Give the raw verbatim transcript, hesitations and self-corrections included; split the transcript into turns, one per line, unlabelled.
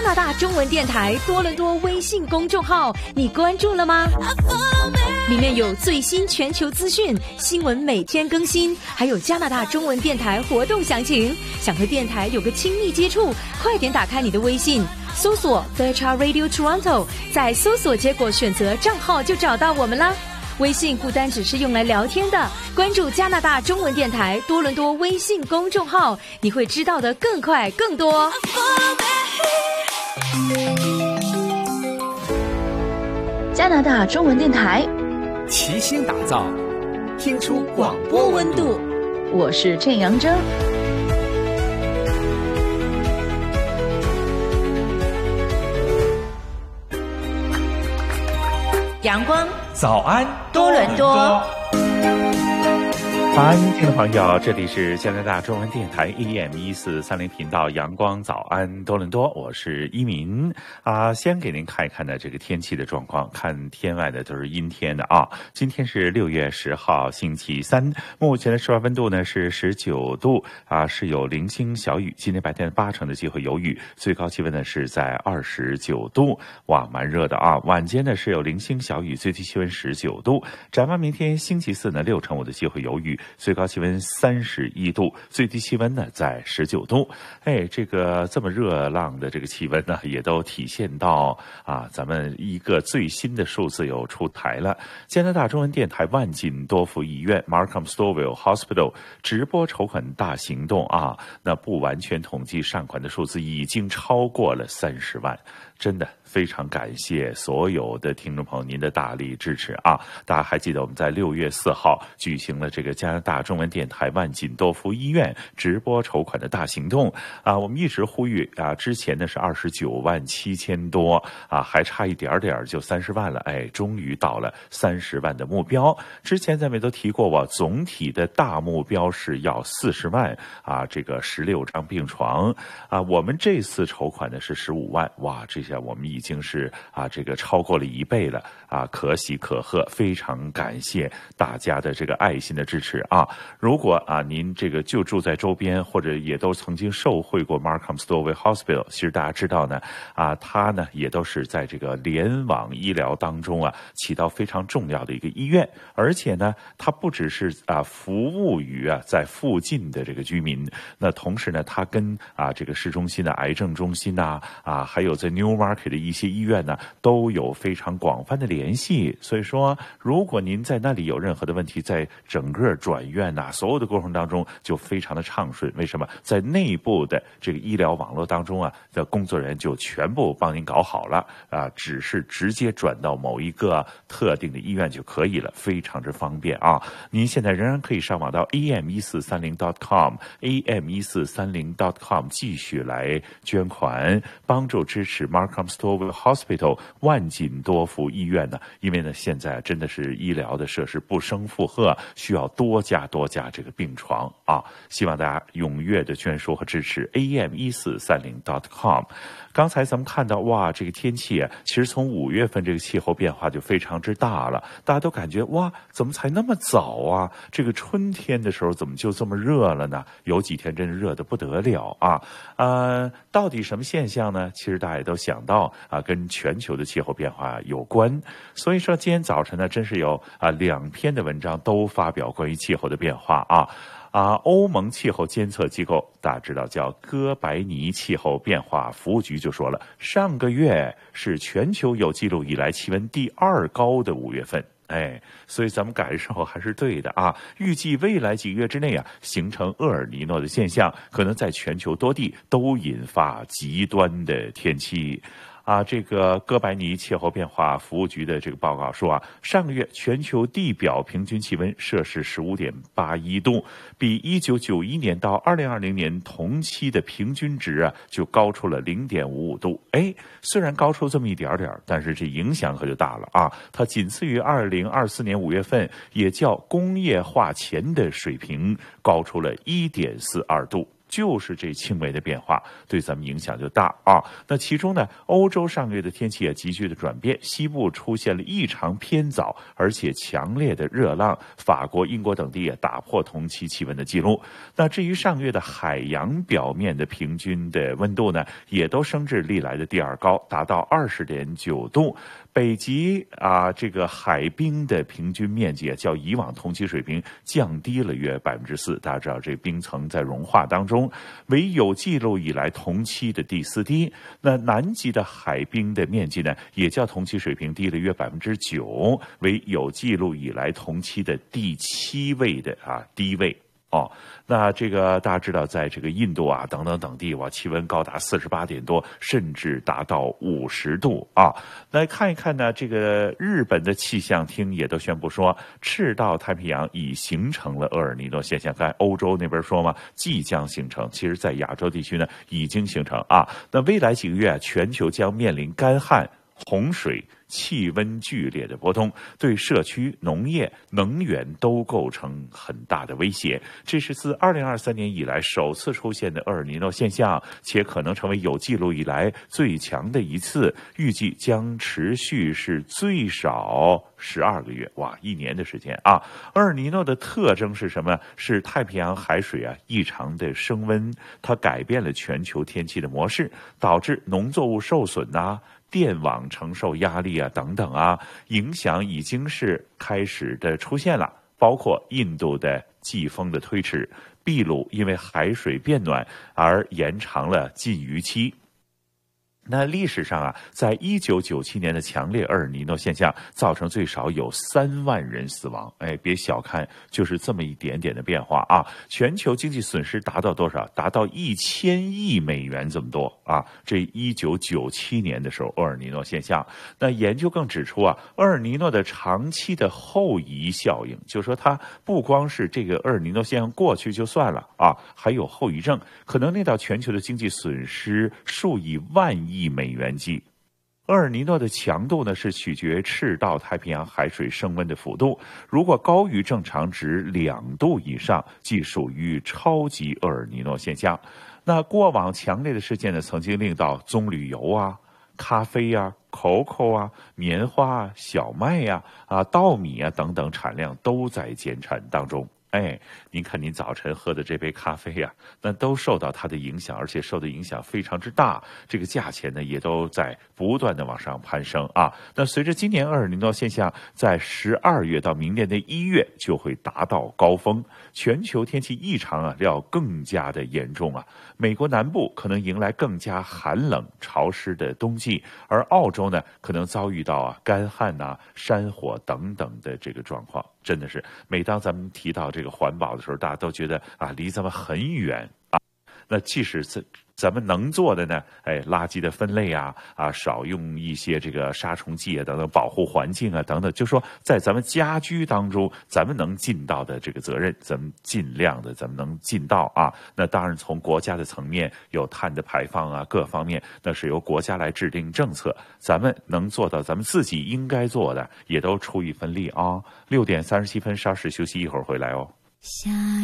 拿大中文电台多伦多微信公众号，你关注了吗？里面有最新全球资讯，新闻每天更新，还有加拿大中文电台活动详情。想和电台有个亲密接触，快点打开你的微信，搜索 V H R Radio Toronto， 在搜索结果选择账号就找到我们啦。微信不单只是用来聊天的，关注加拿大中文电台多伦多微信公众号，你会知道的更快更多。
加拿大中文电台
齐心打造听出广播温度。
我是郑阳征。
阳光
早安
多伦多。
早安，听众朋友，这里是加拿大中文电台 A M 一四三零频道阳光早安多伦多，我是一鸣啊。先给您看一看呢这个天气的状况，看天外的都是阴天的啊。今天是六月十号星期三，目前的室外温度呢是十九度啊，是有零星小雨。今天白天八成的机会有雨，最高气温呢是在二十九度，哇，蛮热的啊。晚间呢是有零星小雨，最低气温十九度。展望明天星期四呢，六成五的机会有雨。最高气温三十一度，最低气温呢在十九度。哎，这个这么热浪的这个气温呢，也都体现到啊，咱们一个最新的数字又出台了。加拿大中文电台万锦多福医院 Markham Stouffville Hospital 直播筹款大行动啊，那不完全统计善款的数字已经超过了三十万。真的非常感谢所有的听众朋友您的大力支持啊！大家还记得我们在六月四号举行了这个加拿大中文电台万锦多福医院直播筹款的大行动啊！我们一直呼吁啊，之前呢是二十九万七千多啊，还差一点点就三十万了，哎，终于到了三十万的目标。之前咱们都提过，我总体的大目标是要四十万啊，这个十六张病床啊，我们这次筹款呢是十五万，哇，这些我们已经是啊这个超过了一倍了啊，可喜可贺，非常感谢大家的这个爱心的支持啊！如果啊您这个就住在周边，或者也都曾经受惠过 Markham Stouffville Hospital， 其实大家知道呢啊，它呢也都是在这个联网医疗当中啊起到非常重要的一个医院，而且呢它不只是啊服务于啊在附近的这个居民，那同时呢它跟啊这个市中心的癌症中心呐 啊, 啊还有在 Newmarket 的一些医院呢都有非常广泛的联系，所以说如果您在那里有任何的问题，在整个转院呐、啊、所有的过程当中就非常的畅顺。为什么？在内部的这个医疗网络当中啊的工作人员就全部帮您搞好了啊，只是直接转到某一个特定的医院就可以了，非常之方便啊。您现在仍然可以上网到 A M 一四三零 dot com A M 一四三零 dot com 继续来捐款，帮助支持 Markham Stouffville Hospital 万锦多福医院呢，因为呢现在真的是医疗的设施不胜负荷，需要多加多加这个病床啊！希望大家踊跃的捐书和支持 A M 一四三零 dot com。刚才咱们看到哇，这个天气啊，其实从五月份这个气候变化就非常之大了，大家都感觉哇，怎么才那么早啊？这个春天的时候怎么就这么热了呢？有几天真是热得不得了啊！呃，到底什么现象呢？其实大家也都想到啊，跟全球的气候变化有关。所以说今天早晨呢，真是有啊两篇的文章都发表关于气候的变化啊。啊，欧盟气候监测机构大家知道叫哥白尼气候变化服务局就说了，上个月是全球有记录以来气温第二高的五月份。哎，所以咱们感受还是对的啊。预计未来几个月之内啊，形成厄尔尼诺的现象，可能在全球多地都引发极端的天气。啊，这个哥白尼气候变化服务局的这个报告说啊，上个月全球地表平均气温摄氏 十五点八一度，比一九九一年到二零二零年同期的平均值啊就高出了 零点五五度。哎，虽然高出这么一点点，但是这影响可就大了啊！它仅次于二零二四年五月份，也较工业化前的水平高出了 一点四二度。 就是这轻微的变化对咱们影响就大啊。那其中呢，欧洲上个月的天气也急剧的转变，西部出现了异常偏早而且强烈的热浪，法国、英国等地也打破同期气温的记录。那至于上个月的海洋表面的平均的温度呢，也都升至历来的第二高，达到二十点九度。北极啊，这个海冰的平均面积啊，较以往同期水平降低了约百分之四。大家知道，这冰层在融化当中，为有记录以来同期的第四低。那南极的海冰的面积呢，也较同期水平低了约百分之九，为有记录以来同期的第七位的啊低位。哦，那这个大家知道，在这个印度啊等等等地，哇，气温高达四十八点多，甚至达到五十度啊。来看一看呢，这个日本的气象厅也都宣布说，赤道太平洋已形成了厄尔尼诺现象。刚才欧洲那边说嘛，即将形成，其实在亚洲地区呢已经形成啊。那未来几个月，全球将面临干旱、洪水、气温剧烈的波动，对社区、农业、能源都构成很大的威胁。这是自二零二三年以来首次出现的厄尔尼诺现象，且可能成为有记录以来最强的一次，预计将持续是最少十二个月，哇，一年的时间啊！厄尔尼诺的特征是什么？是太平洋海水啊异常的升温，它改变了全球天气的模式，导致农作物受损啊。电网承受压力啊，等等啊，影响已经是开始的出现了，包括印度的季风的推迟，秘鲁因为海水变暖而延长了禁渔期。那历史上啊，在一九九七年的强烈厄尔尼诺现象造成最少有三万人死亡。哎，别小看就是这么一点点的变化啊！全球经济损失达到多少？达到一千亿美元这么多啊！这一九九七年的时候，厄尔尼诺现象，那研究更指出啊，厄尔尼诺的长期的后遗效应，就是说它不光是这个厄尔尼诺现象过去就算了啊，还有后遗症，可能令到全球的经济损失数以万亿美元计。厄尔尼诺的强度呢，是取决赤道太平洋海水升温的幅度，如果高于正常值两度以上，即属于超级厄尔尼诺现象。那过往强烈的事件呢，曾经令到棕榈油啊、咖啡啊、cocoa 啊、棉花啊、小麦呀、啊、啊稻米啊等等产量都在减产当中。哎，您看您早晨喝的这杯咖啡呀、啊，那都受到它的影响，而且受的影响非常之大。这个价钱呢，也都在不断的往上攀升啊。那随着今年厄尔尼诺现象在十二月到明年的一月就会达到高峰，全球天气异常啊要更加的严重啊。美国南部可能迎来更加寒冷潮湿的冬季，而澳洲呢可能遭遇到啊干旱呐、啊、山火等等的这个状况。真的是，每当咱们提到这个环保的时候，大家都觉得啊，离咱们很远啊。那即使是咱们能做的呢，哎，垃圾的分类啊，啊，少用一些这个杀虫剂啊，等等，保护环境啊，等等，就说在咱们家居当中，咱们能尽到的这个责任，咱们尽量的，咱们能尽到啊。那当然，从国家的层面有碳的排放啊，各方面那是由国家来制定政策，咱们能做到，咱们自己应该做的，也都出一份力啊。六点三十七分，稍事休息，一会儿回来哦。